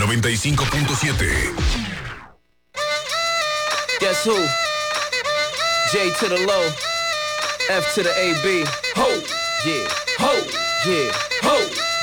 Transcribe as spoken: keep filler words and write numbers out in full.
noventa y cinco punto siete. Guess who? J to the low, F to the A B. Ho! Yeah, ho! Yeah.